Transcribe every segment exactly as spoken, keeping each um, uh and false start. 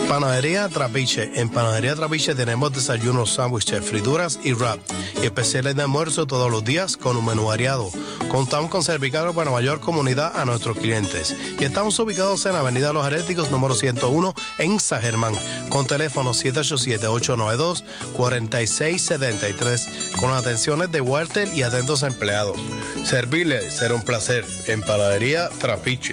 Panadería Trapiche. En Panadería Trapiche tenemos desayunos, sándwiches, frituras y wrap. Y especiales de almuerzo todos los días con un menú variado. Contamos con servicarro para mayor comunidad a nuestros clientes. Y estamos ubicados en Avenida Los Heréticos, número ciento uno, en San Germán. Con teléfono siete ocho siete, ocho nueve dos, cuatro seis siete tres. Con atenciones de Walter y atentos empleados. Servirles será un placer. En Panadería Trapiche.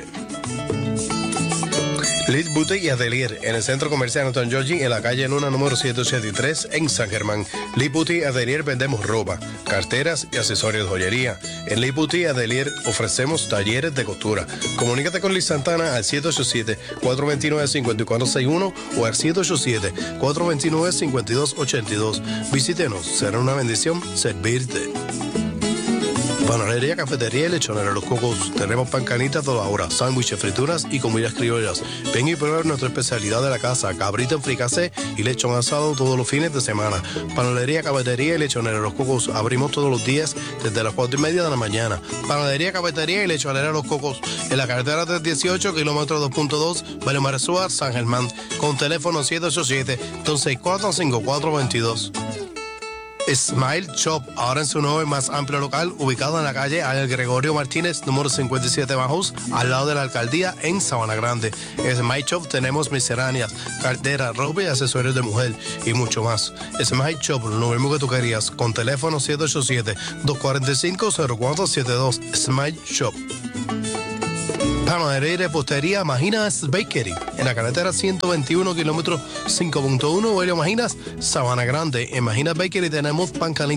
Liz Boutique y Atelier en el Centro Comercial Anton Georgi en la calle Luna número ciento ochenta y tres en San Germán. Liz Boutique y Atelier vendemos ropa, carteras y accesorios de joyería. En Liz Boutique y Atelier ofrecemos talleres de costura. Comunícate con Liz Santana al siete ocho siete, cuatro dos nueve, cinco cuatro seis uno o al siete ocho siete, cuatro dos nueve, cinco dos ocho dos. Visítenos, será una bendición servirte. Panadería, cafetería y lechonera Los Cocos. Tenemos pan canita a toda hora, sándwiches, frituras y comidas criollas. Ven y prueba nuestra especialidad de la casa, cabrito en fricasé y lechón asado todos los fines de semana. Panadería, cafetería y lechonera Los Cocos. Abrimos todos los días desde las cuatro y media de la mañana. Panadería, cafetería y lechonera Los Cocos. En la carretera trescientos dieciocho, kilómetro dos punto dos, Valle Maresúa, San Germán. Con teléfono siete ocho siete, dos seis cuatro, cinco cuatro dos dos. Smile Shop, ahora en su nuevo y más amplio local, ubicado en la calle Ariel Gregorio Martínez, número cincuenta y siete Bajos, al lado de la alcaldía en Sabana Grande. En Smile Shop tenemos misceláneas, carteras, ropa y accesorios de mujer y mucho más. Smile Shop, lo mismo que tú querías, con teléfono siete ocho siete, dos cuatro cinco, cero cuatro siete dos. Smile Shop. Panadería y repostería Maginas Bakery, en la carretera ciento veintiuno, kilómetro cinco punto uno, Huelio Maginas, Sabana Grande. En Maginas Bakery tenemos pan caliente